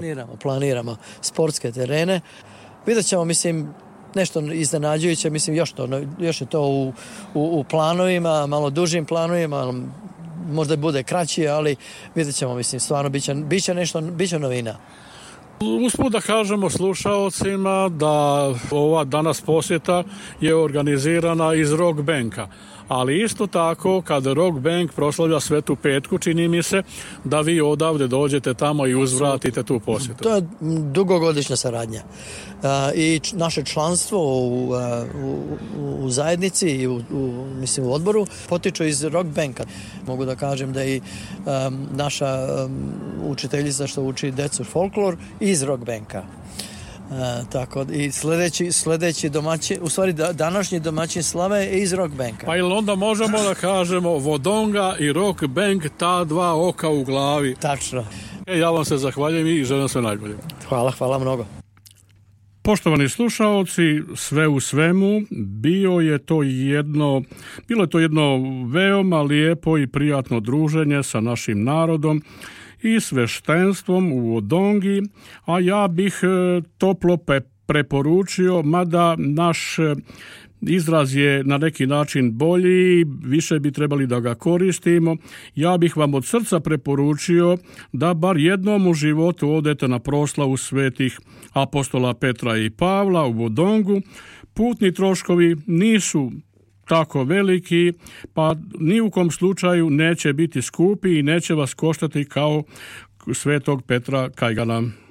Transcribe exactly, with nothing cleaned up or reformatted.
Planiramo, planiramo sportske terene. Vidjet ćemo, mislim, nešto iznenađujuće, mislim, još, to, još je to u, u, u planovima, malo dužim planovima, možda bude kraći, ali vidjet ćemo, mislim, stvarno bit će, bit će nešto, bit će novina. Usput da kažemo slušaocima da ova danas posjeta je organizirana iz Rock Banka. Ali isto tako, kad Rock Bank proslavlja Svetu petku, čini mi se da vi odavde dođete tamo i uzvratite tu posjetu. To je dugogodišnja saradnja. Uh, I č- naše članstvo u, uh, u, u zajednici i u, u, mislim, u odboru potiču iz Rock Banka. Mogu da kažem da i um, naša um, učiteljica što uči decu folklor iz Rock Banka. Uh, tako i sljedeći, sljedeći domaćin, u stvari da, današnji domaćin slave je iz Rock Banka. Pa ili onda možemo da kažemo Vodonga i Rock Bank, ta dva oka u glavi. Tačno. E, ja vam se zahvaljujem i želim sve najbolje. Hvala, hvala mnogo. Poštovani slušaoci, sve u svemu, bio je to jedno, bilo je to jedno veoma lijepo i prijatno druženje sa našim narodom i sveštenstvom u Vodongi, a ja bih toplo preporučio, mada naš izraz je na neki način bolji, više bi trebali da ga koristimo. Ja bih vam od srca preporučio da bar jednom u životu odete na proslavu svetih apostola Petra i Pavla u Vodongu. Putni troškovi nisu tako veliki, pa ni u kom slučaju neće biti skupi i neće vas koštati kao svetog Petra Kajgana.